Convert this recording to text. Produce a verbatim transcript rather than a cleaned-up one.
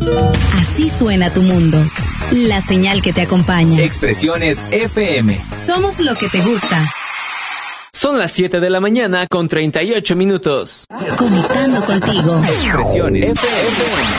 Así suena tu mundo. La señal que te acompaña. Expresiones F M. Somos lo que te gusta. Son las siete de la mañana con treinta y ocho minutos. Conectando contigo. Expresiones F M.